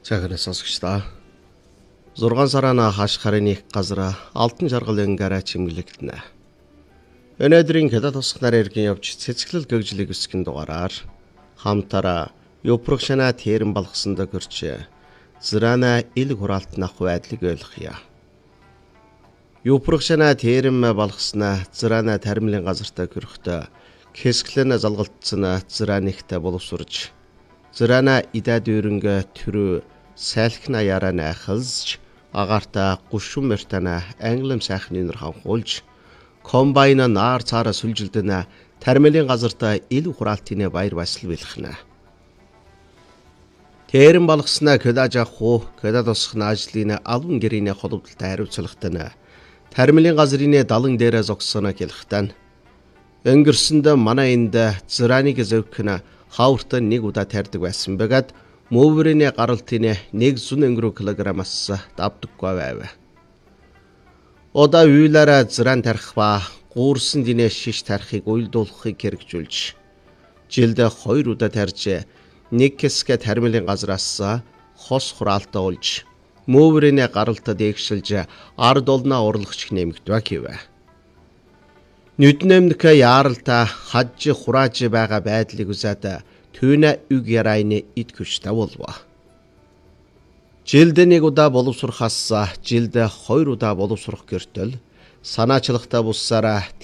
Цагаараа сонсогчдоо 6 сараа хаш харины газар алтан жаргалын гараа чимгэлэгдэнэ. Өнөөдрийн хятад тусах нар эргэн явж цэцгэлэл гэгжлийг өсгөн дугаараар хамтараа Юпрагшана тэрэн балгасанд гөрч зрана ил хураалтнах байдлыг ойлгоё. Юпрагшана тэрэн балгаснаа зрана тармилын газартаа гөрөхтөө хэсгэлэн залгалтсан зранихтай боловсурж зрана идад өрөнгө төрөө сайлхна яраа найхалж агаарта гушүн мертана англим сайхны нэр ханхуулж комбайна наар цаараа сүлжилдэнэ тармилын газартаа ил хураалтын баяр баясгал бэлхнэ. Тэрэн балгаснаа кэдаж аху кэдад усхна ажлын алун гэрийн холболтой хариуцлагатана тармилын газрын далан дээрээ зогсоно хэлэхтэн өнгөрсөнд манай энд зраныг зөвхөн хаврт нэг удаа тарьдаг байсан бөгөөд мөврийн гаралтын 100 кг-аас давдаггүй байв. Ода үйлаараа зран тарих ба гуурсан динэ шиш тарихыг уйлдуулахыг хэрэгжүүлж жилд 2 удаа тарьж нэг хэсгээ тармилын газраас хос хураалтаа олж мөврийн гаралтад дээгшилж ард олноо урлагч нэмэгдвэ гэв. Нүднэмдэх яаралта хажи хурааж байгаа байдлыг үзээд түүнэ үг ярайны ид хүчтэй болов. Жилд нэг удаа боловсрохаас жилд 2 удаа боловсрох гэртэл санаачлагтай буссараа